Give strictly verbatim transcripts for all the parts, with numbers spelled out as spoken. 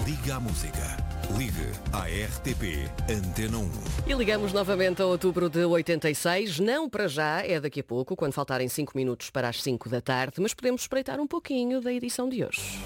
Liga à música. Ligue à R T P Antena um. E ligamos novamente a outubro de oitenta e seis. Não para já, é daqui a pouco, quando faltarem cinco minutos para as cinco da tarde, mas podemos espreitar um pouquinho da edição de hoje.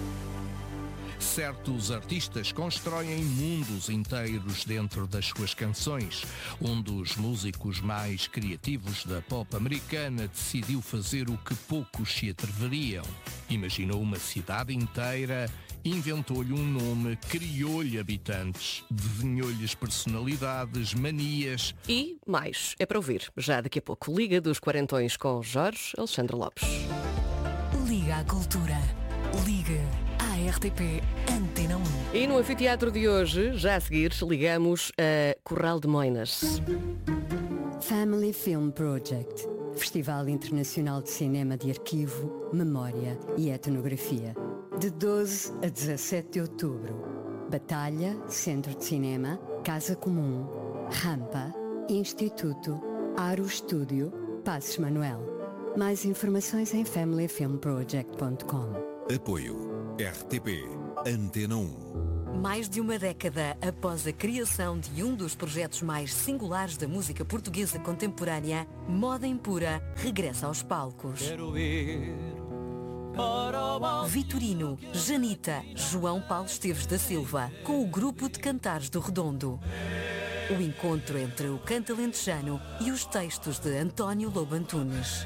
Certos artistas constroem mundos inteiros dentro das suas canções. Um dos músicos mais criativos da pop americana decidiu fazer o que poucos se atreveriam. Imaginou uma cidade inteira, inventou-lhe um nome, criou-lhe habitantes, desenhou-lhes personalidades, manias. E mais, é para ouvir. Já daqui a pouco, Liga dos Quarentões com Jorge Alexandre Lopes. Liga à Cultura. Liga à R T P Antena um. E no anfiteatro de hoje, já a seguir, ligamos a Curral de Moinas. Family Film Project. Festival Internacional de Cinema de Arquivo, Memória e Etnografia. De doze a dezassete de outubro. Batalha, Centro de Cinema, Casa Comum, Rampa, Instituto, Aro Estúdio, Passos Manuel. Mais informações em family film project ponto com. Apoio R T P Antena um. Mais de uma década após a criação de um dos projetos mais singulares da música portuguesa contemporânea, Moda Impura regressa aos palcos. Quero ir para o... Vitorino, Janita, João Paulo Esteves da Silva, com o grupo de cantares do Redondo. O encontro entre o canto alentejano e os textos de António Lobo Antunes.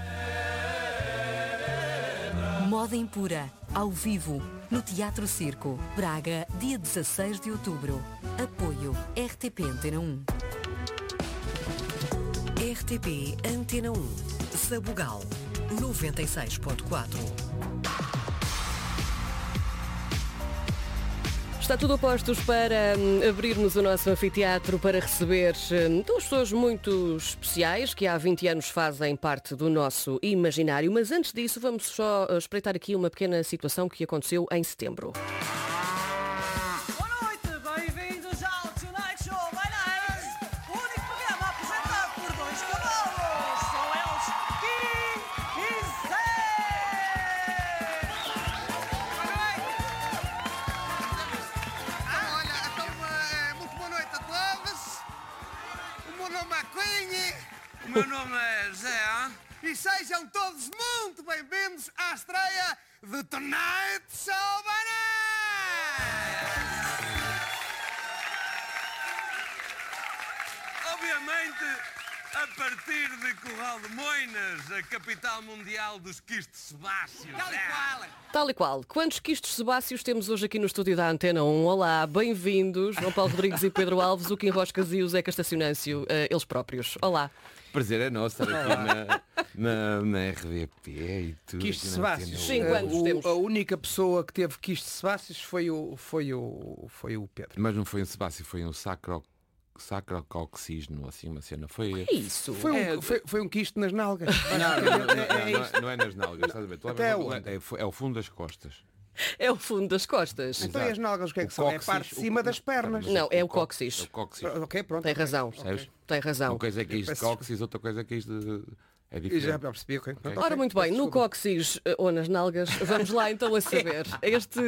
Moda Impura, ao vivo, no Teatro Circo, Braga, dia dezasseis de outubro. Apoio R T P Antena um. R T P Antena um. Sabugal, noventa e seis ponto quatro. Está tudo a postos para hum, abrirmos o nosso anfiteatro para receber hum, duas pessoas muito especiais que há vinte anos fazem parte do nosso imaginário. Mas antes disso, vamos só uh, espreitar aqui uma pequena situação que aconteceu em setembro. Boa noite, bem-vindos ao Tonight Show by Night, o único programa apresentado por dois cavalos. São eles Kim e Zé. Ah, olha, então, eh, muito boa noite a todos. O meu nome é Queen. O meu nome é Zé. E sejam todos muito bem-vindos à estreia de Tonight Show by Night. Obviamente, a partir de Curral de Moinas, a capital mundial dos quistes sebáceos. Tal e qual. Tal e qual. Quantos quistos sebáceos temos hoje aqui no estúdio da Antena um? Olá, bem-vindos. João Paulo Rodrigues e Pedro Alves, o Kim Roscas e o Zeca Estacionâncio, uh, eles próprios. Olá. Prazer é nosso estar aqui na, na, na R D P e tudo. Quistes aqui na sebáceos. Antena um. Sim, quantos O- temos? A única pessoa que teve quistes sebáceos foi o, foi o, foi o Pedro. Mas não foi um sebáceo, foi um sacro, sacrococcígeno, assim uma cena. Foi... É isso. Foi um, É, foi, foi um quiste nas nalgas. Não, não, não, não, É- é não, isto. é- não é nas nalgas, estás a ver? Tu Até levas- onde? é, é o fundo das costas. É o fundo das costas. Então e as nalgas o que é que O são? É a cóccix, parte de o- cima das pernas. Não, é o co- cóccix. É o cóccix. Ok, pronto. Tem razão. Percebes? Tem razão. Uma coisa é que isto de Peço cóccix, outra coisa é que isto de... é E diferente. já percebi, ok. Pronto, Ora, ok. muito bem, Peço no desculpa. cóccix eh, ou nas nalgas, vamos lá então a saber. Este,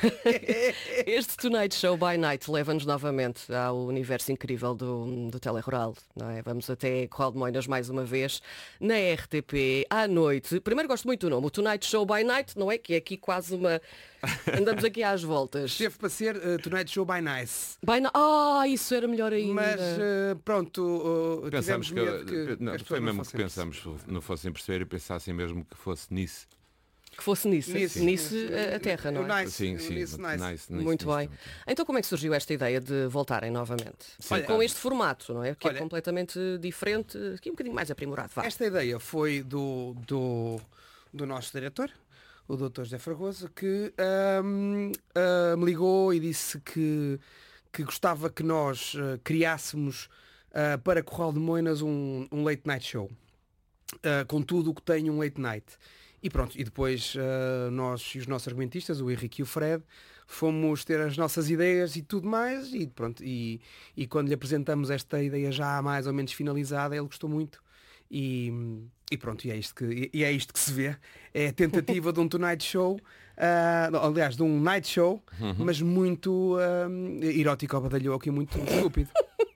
este Tonight Show by Night leva-nos novamente ao universo incrível do, do telerural, não é? Vamos até Curral de Moinas mais uma vez, na R T P, à noite. Primeiro gosto muito do nome, o Tonight Show by Night, não é? Que é aqui quase uma... Andamos aqui às voltas. Esteve para ser uh, Tonight Show by Nice. By Night... Ah, isso era melhor ainda. Mas uh, pronto, uh, Pensámos tivemos que, medo que não, as foi pessoas mesmo não que fossem pensamos, não fossem perceber e pensassem mesmo que fosse nisso. Que fosse nisso. Nice. Nice, a- a terra, não é? O nice, Sim, o sim, nice, nice, nice. nice, Muito nice, bem. nice. Então como é que surgiu esta ideia de voltarem novamente? Sim. Com este formato, não é? Que Olha- é completamente diferente, aqui um bocadinho mais aprimorado. Vá. Esta ideia foi do, do, do nosso diretor, o doutor José Fragoso, que ahm, ah, me ligou e disse que, que gostava que nós ah, criássemos ah, para Curral de Moinas um, um late night show. Ah, com tudo o que tem um late night. E pronto, e depois ah, nós e os nossos argumentistas, o Henrique e o Fred, fomos ter as nossas ideias e tudo mais, e pronto, e, e quando lhe apresentamos esta ideia já mais ou menos finalizada, ele gostou muito. E, e pronto, e é, isto que, e é isto que se vê. É a tentativa de um Tonight Show uh, aliás, de um night show, Uhum. mas muito uh, erótico ao badalhoco e muito estúpido.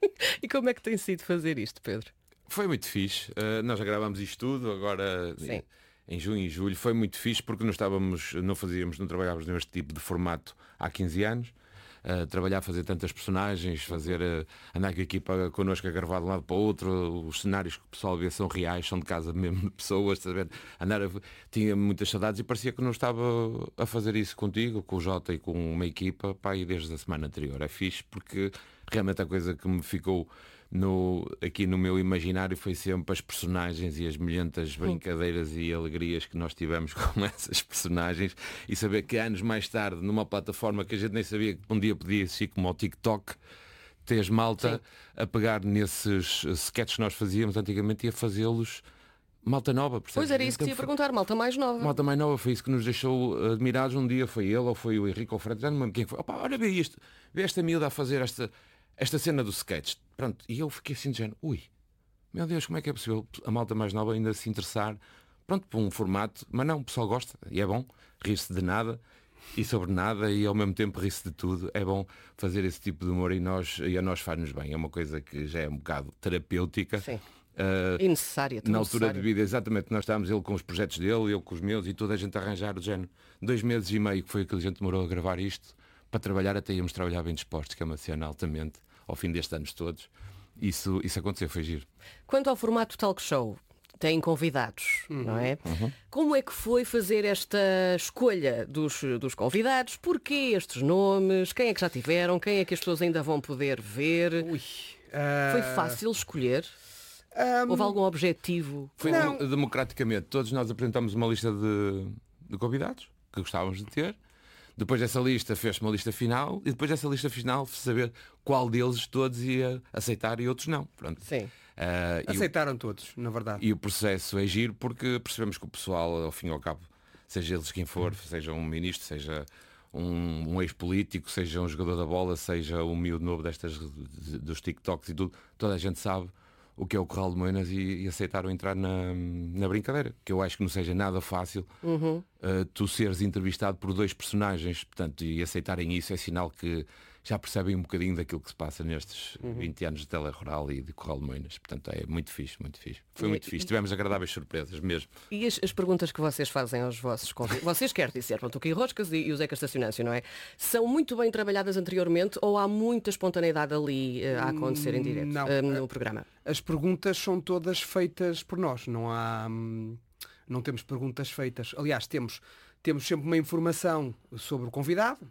E como é que tem sido fazer isto, Pedro? Foi muito fixe. Uh, nós já gravámos isto tudo, agora Sim. em junho e julho. Foi muito fixe porque não estávamos, não fazíamos, não trabalhávamos neste tipo de formato há quinze anos. Uh, trabalhar, fazer tantas personagens, fazer uh, andar com a equipa connosco a gravar de um lado para o outro, os cenários que o pessoal vê são reais, são de casa mesmo de pessoas, saber? Andar a... tinha muitas saudades e parecia que não estava a fazer isso contigo, com o Jota e com uma equipa, pá, e desde a semana anterior. É fixe porque realmente a coisa que me ficou no, aqui no meu imaginário foi sempre as personagens e as milhentas brincadeiras e alegrias que nós tivemos com essas personagens, e saber que anos mais tarde, numa plataforma que a gente nem sabia que um dia podia existir, como o TikTok, tens malta Sim. a pegar nesses sketches que nós fazíamos antigamente e a fazê-los malta nova. Percebes? Pois era isso que te ia perguntar, malta mais nova. Malta mais nova, foi isso que nos deixou admirados. Um dia foi ele ou foi o Henrique ou o Fred, já não me lembro quem foi. Opa, olha, vê isto, vê esta miúda a fazer esta, esta cena do sketch. Pronto, e eu fiquei assim de género, ui, meu Deus, como é que é possível a malta mais nova ainda se interessar, pronto, por um formato, mas não, o pessoal gosta, e é bom, rir-se de nada e sobre nada e ao mesmo tempo rir-se de tudo. É bom fazer esse tipo de humor e, nós, e a nós faz-nos bem, é uma coisa que já é um bocado terapêutica. Sim. Uh, e necessária, na altura necessário. de vida, exatamente, nós estávamos ele com os projetos dele, eu com os meus, e toda a gente a arranjar o género. Dois meses e meio que foi aquilo que a gente demorou a gravar isto, para trabalhar até íamos trabalhar bem dispostos, que é uma cena altamente, ao fim destes anos todos. Isso, isso aconteceu, foi giro. Quanto ao formato talk show, tem convidados, uhum. não é? Uhum. Como é que foi fazer esta escolha dos, dos convidados? Porquê estes nomes? Quem é que já tiveram? Quem é que as pessoas ainda vão poder ver? Ui, uh... Foi fácil escolher? Um... Houve algum objetivo? Foi não. democraticamente. Todos nós apresentámos uma lista de, de convidados que gostávamos de ter. Depois dessa lista fez uma lista final e depois dessa lista final saber qual deles todos ia aceitar e outros não. Pronto. Sim. Uh, Aceitaram o... todos, na verdade. E o processo é giro porque percebemos que o pessoal, ao fim e ao cabo, seja eles quem for, seja um ministro, seja um, um ex-político, seja um jogador da bola, seja um miúdo novo destas dos TikToks e tudo, toda a gente sabe o que é o Curral de Moinas e, e aceitaram entrar na, na brincadeira, que eu acho que não seja nada fácil uhum. uh, tu seres entrevistado por dois personagens, portanto, e aceitarem isso é sinal que já percebem um bocadinho daquilo que se passa nestes uhum. vinte anos de Telerural e de Curral de Moinas. Portanto, é muito fixe, muito fixe. Foi e, muito fixe. Tivemos agradáveis surpresas mesmo. E as, as perguntas que vocês fazem aos vossos convidados, vocês querem dizer, pronto, o Key Roscas e, e o Zeca Estacionâncio, não é? São muito bem trabalhadas anteriormente ou há muita espontaneidade ali uh, a acontecer em direto não, uh, no programa? As perguntas são todas feitas por nós. Não há... Hum, não temos perguntas feitas. Aliás, temos... Temos sempre uma informação sobre o convidado,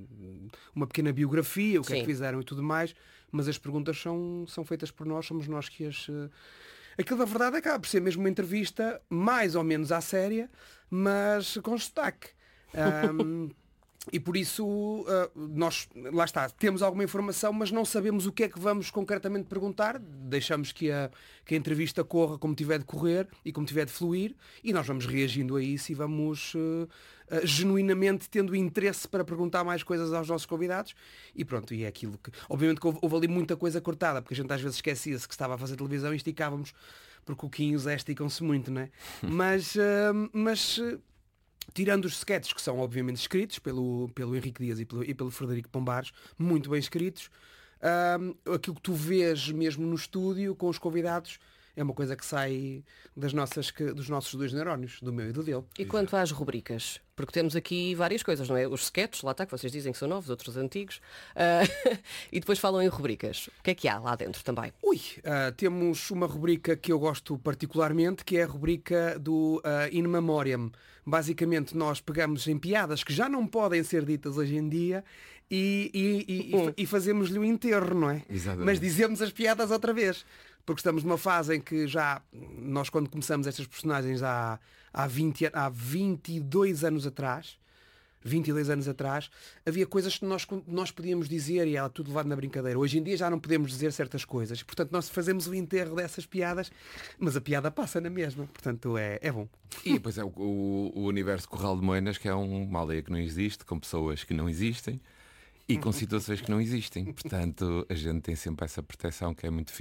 uma pequena biografia, o que Sim. é que fizeram e tudo mais, mas as perguntas são, são feitas por nós, somos nós que as... Uh... Aquilo, na verdade, acaba por ser mesmo uma entrevista mais ou menos à séria, mas com destaque. Um, e por isso, uh, nós, lá está, temos alguma informação, mas não sabemos o que é que vamos concretamente perguntar. Deixamos que a, que a entrevista corra como tiver de correr e como tiver de fluir, e nós vamos reagindo a isso e vamos uh, uh, genuinamente tendo interesse para perguntar mais coisas aos nossos convidados. E pronto, e é aquilo que... Obviamente que houve, houve ali muita coisa cortada, porque a gente às vezes esquecia-se que estava a fazer televisão e esticávamos, porque o Quinho e o Zé esticam-se muito, não é? Mas... Uh, mas uh, tirando os sketches que são obviamente escritos pelo, pelo Henrique Dias e pelo, e pelo Frederico Pombares, muito bem escritos, um, aquilo que tu vês mesmo no estúdio com os convidados é uma coisa que sai das nossas, que, dos nossos dois neurónios, do meu e do dele. E quanto às rubricas? Porque temos aqui várias coisas, não é? Os sketches, lá está, que vocês dizem que são novos, outros antigos. Uh, e depois falam em rubricas. O que é que há lá dentro também? Ui, uh, temos uma rubrica que eu gosto particularmente, que é a rubrica do uh, In Memoriam. Basicamente nós pegamos em piadas que já não podem ser ditas hoje em dia e, e, e, Hum. e, e fazemos-lhe o enterro, não é? Exatamente. Mas dizemos as piadas outra vez. Porque estamos numa fase em que já, nós quando começamos estas personagens há, há, vinte, há vinte e dois anos atrás, vinte e dois anos atrás, havia coisas que nós, nós podíamos dizer e era tudo levado na brincadeira. Hoje em dia já não podemos dizer certas coisas. Portanto, nós fazemos o enterro dessas piadas, mas a piada passa na mesma. Portanto, é, é bom. E depois é o, o, o universo Curral de Moinas, que é uma aldeia que não existe, com pessoas que não existem e com situações que não existem. Portanto, a gente tem sempre essa proteção que é muito fixe.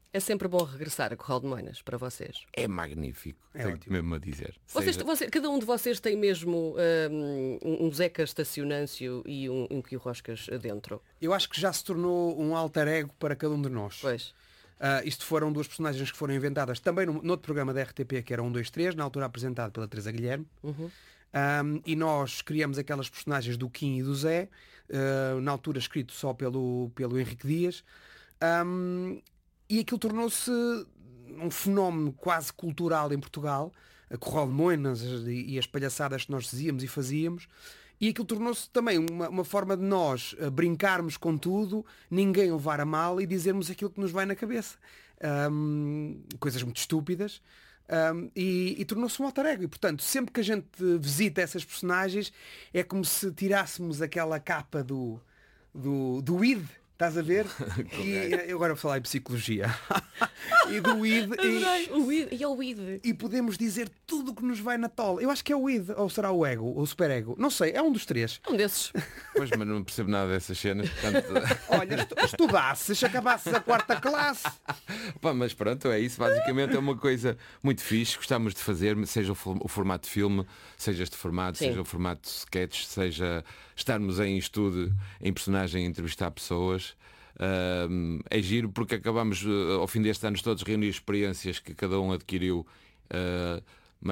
É sempre bom regressar a Curral de Moinas para vocês. É magnífico, É tenho ótimo. mesmo a dizer. Vocês, Seja- você- cada um de vocês tem mesmo hum, um, um Zeca Estacionâncio e um, um Quio Roscas dentro. Eu acho que já se tornou um alter ego para cada um de nós. Pois. Uh, isto foram duas personagens que foram inventadas também no, no outro programa da R T P, que era um, dois, três, na altura apresentado pela Teresa Guilherme. Uhum. Um, e nós criamos aquelas personagens do Kim e do Zé, uh, na altura escrito só pelo, pelo Henrique Dias. Um, e aquilo tornou-se um fenómeno quase cultural em Portugal, a Curral de Moinas e, e as palhaçadas que nós dizíamos e fazíamos. E aquilo tornou-se também uma, uma forma de nós uh, brincarmos com tudo, ninguém levar a mal e dizermos aquilo que nos vai na cabeça. Um, coisas muito estúpidas. Um, e, e tornou-se um alter ego. E, portanto, sempre que a gente visita essas personagens, é como se tirássemos aquela capa do, do, do id, estás a ver? E eu agora vou falar em psicologia. E do id. Adorei. O id. E é o id. E podemos dizer tudo o que nos vai na tola. Eu acho que é o id, ou será o ego, ou o super ego. Não sei, é um dos três. Um desses. Pois, mas não percebo nada dessas cenas. Portanto... Olha, estu- estudasses, acabasses a quarta classe. Pá, mas pronto, é isso. Basicamente é uma coisa muito fixe. Gostamos de fazer, seja o, fo- o formato de filme, seja este formato, Sim. seja o formato de sketch, seja estarmos em estúdio, em personagem, a entrevistar pessoas. Um, é giro porque acabamos uh, ao fim destes anos todos reunir experiências que cada um adquiriu uh,